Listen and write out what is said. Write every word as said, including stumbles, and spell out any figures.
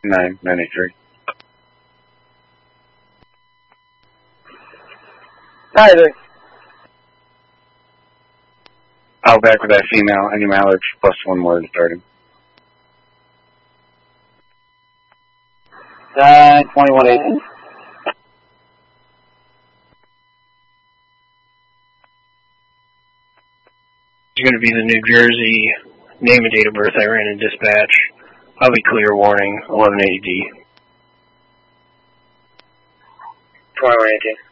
nine ninety-three. Neither. I'll back with that female. Any mileage plus one more than starting. Uh, twenty-one eighty. It's going to be the New Jersey name and date of birth I ran in dispatch. I'll be clear warning, eleven eighty D. twenty-one eighteen.